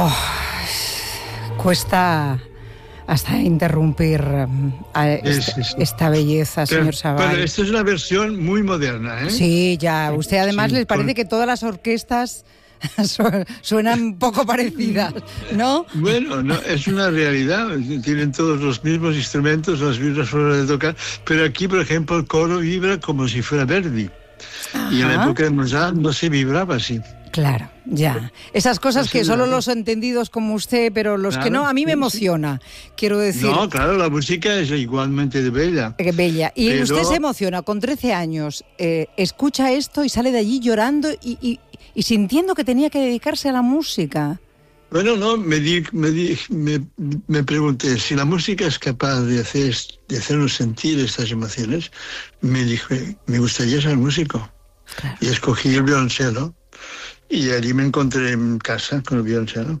Cuesta hasta interrumpir esta belleza, señor Savall. Pero esta es una versión muy moderna, ¿eh? Sí, ya. Usted además les parece que todas las orquestas suenan un poco parecidas, ¿no? Bueno, no, es una realidad. Tienen todos los mismos instrumentos, las mismas formas de tocar. Pero aquí, por ejemplo, el coro vibra como si fuera Verdi. Ajá. Y en la época de Mozart no se vibraba así. Claro, ya. Esas cosas que solo los entendidos como usted, pero los que no, a mí me emociona, quiero decir. No, claro, la música es igualmente bella. Bella. Y pero usted se emociona con 13 años, escucha esto y sale de allí llorando y sintiendo que tenía que dedicarse a la música. Bueno, no, me pregunté, si la música es capaz de hacernos sentir estas emociones, me dije, me gustaría ser músico. Claro. Y escogí el violonchelo. Y allí me encontré en casa con el violonchelo.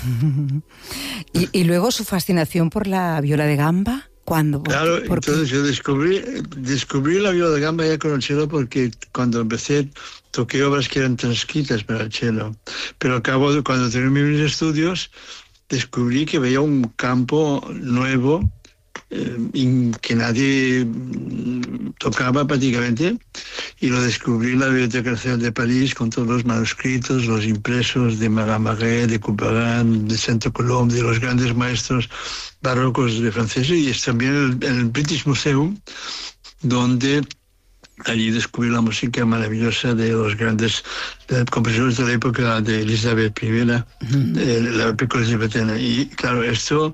¿Y luego su fascinación por la viola de gamba? ¿Cuándo? Claro, entonces yo descubrí la viola de gamba ya con el cello porque cuando empecé toqué obras que eran transcritas para el cello. Pero al cabo de cuando terminé mis estudios descubrí que veía un campo nuevo que nadie tocaba prácticamente, y lo descubrí en la Biblioteca Nacional de París con todos los manuscritos, los impresos de Marais, de Couperin, de Saint-Colomb, de los grandes maestros barrocos de franceses, y es también el British Museum, donde allí descubrí la música maravillosa de los grandes compositores de la época de Elizabeth I, la época elizabetana. Y claro, esto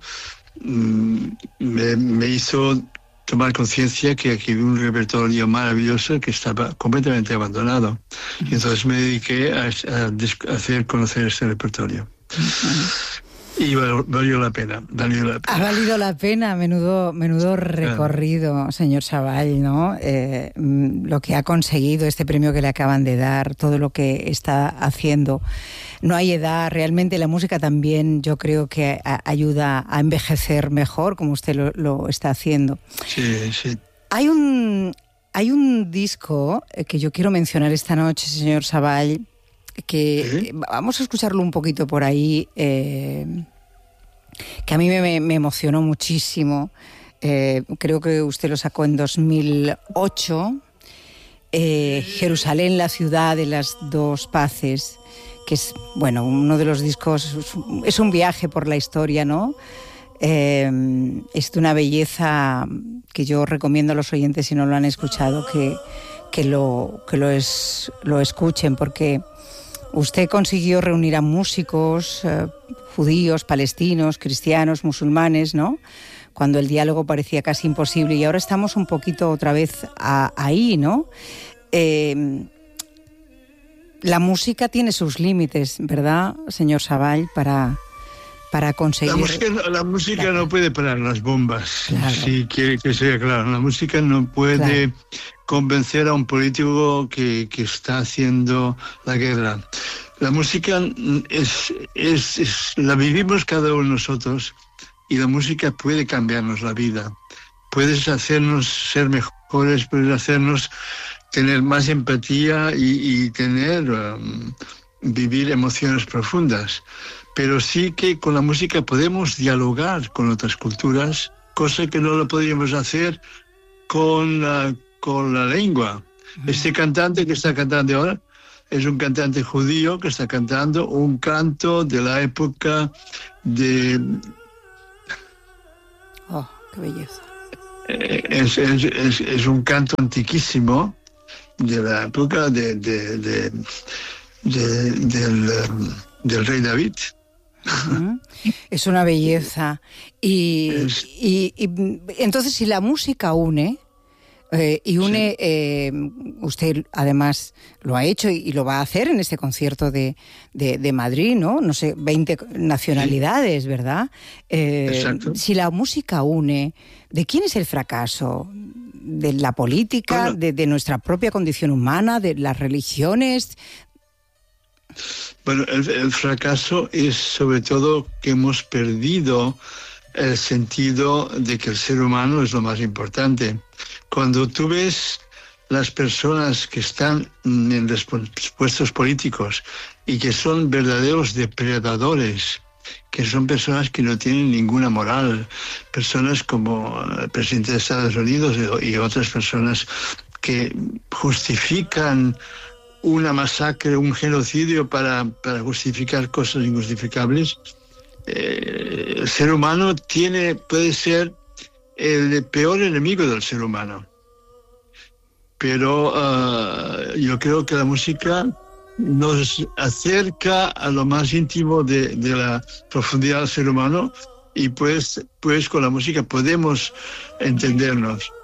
me hizo tomar conciencia que aquí había un repertorio maravilloso que estaba completamente abandonado. Y entonces me dediqué a hacer conocer este repertorio. Y valió la pena. Ha valido la pena, menudo recorrido, señor Savall, ¿no? Lo que ha conseguido, este premio que le acaban de dar, todo lo que está haciendo. No hay edad, realmente la música también yo creo que ayuda a envejecer mejor, como usted lo está haciendo. Sí, sí. Hay un disco que yo quiero mencionar esta noche, señor Savall, que vamos a escucharlo un poquito por ahí, que a mí me emocionó muchísimo. Creo que usted lo sacó en 2008, Jerusalén, la ciudad de las dos paces, que es, bueno, uno de los discos, es un viaje por la historia, ¿no? Es de una belleza que yo recomiendo a los oyentes, si no lo han escuchado, que lo escuchen, porque usted consiguió reunir a músicos judíos, palestinos, cristianos, musulmanes, ¿no? Cuando el diálogo parecía casi imposible, y ahora estamos un poquito otra vez ahí, ¿no? La música tiene sus límites, ¿verdad, señor Savall, para conseguir... La música no puede parar las bombas, claro. Si quiere que sea claro. La música no puede convencer a un político que está haciendo la guerra. La música la vivimos cada uno de nosotros, y la música puede cambiarnos la vida. Puedes hacernos ser mejores, puedes hacernos tener más empatía y vivir emociones profundas. Pero sí que con la música podemos dialogar con otras culturas, cosa que no lo podríamos hacer con la lengua. Este cantante que está cantando ahora es un cantante judío que está cantando un canto de la época de... ¡Oh, qué belleza! Es un canto antiquísimo de la época del rey David. Es una belleza. Y entonces, si la música une, usted además lo ha hecho y lo va a hacer en este concierto de Madrid, ¿no? No sé, 20 nacionalidades, ¿verdad? Exacto. Si la música une, ¿de quién es el fracaso? ¿De la política? Bueno, de nuestra propia condición humana? ¿De las religiones? Bueno, el fracaso es sobre todo que hemos perdido el sentido de que el ser humano es lo más importante. Cuando tú ves las personas que están en los puestos políticos y que son verdaderos depredadores que son personas que no tienen ninguna moral, personas como el presidente de Estados Unidos y otras personas que justifican una masacre, un genocidio para justificar cosas injustificables. El ser humano puede ser el peor enemigo del ser humano. Pero yo creo que la música nos acerca a lo más íntimo de la profundidad del ser humano, y pues con la música podemos entendernos.